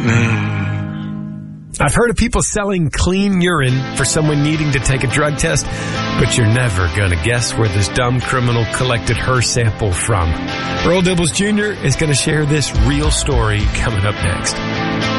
I've heard of people selling clean urine for someone needing to take a drug test, but you're never gonna guess where this dumb criminal collected her sample from. Earl Dibbles Jr. is gonna share this real story coming up next.